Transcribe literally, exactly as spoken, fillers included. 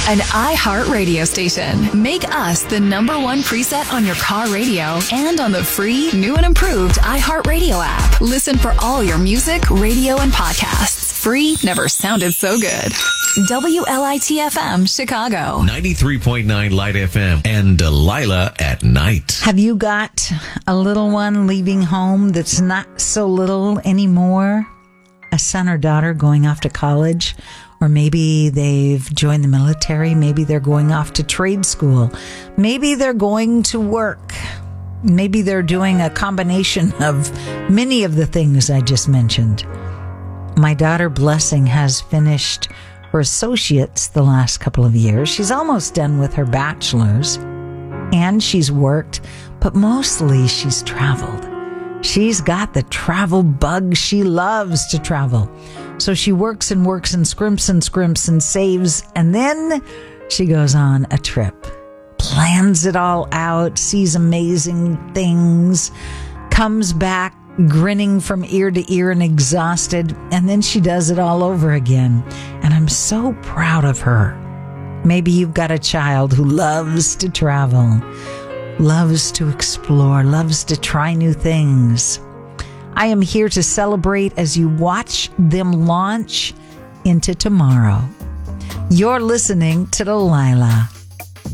An iHeart radio station. Make us the number one preset on your car radio and on the free, new and improved iHeart Radio app. Listen for all your music, radio, and podcasts. Free never sounded so good. W L I T F M, Chicago. ninety-three point nine Light F M and Delilah at night. Have you got a little one leaving home that's not so little anymore? A son or daughter going off to college? Or maybe they've joined the military. Maybe they're going off to trade school. Maybe they're going to work. Maybe they're doing a combination of many of the things I just mentioned. My daughter Blessing has finished her associates the last couple of years. She's almost done with her bachelor's. And she's worked, but mostly she's traveled. She's got the travel bug. She loves to travel. So she works and works and scrimps and scrimps and saves. And then she goes on a trip, plans it all out, sees amazing things, comes back grinning from ear to ear and exhausted. And then she does it all over again. And I'm so proud of her. Maybe you've got a child who loves to travel, loves to explore, loves to try new things. I am here to celebrate as you watch them launch into tomorrow. You're listening to Delilah.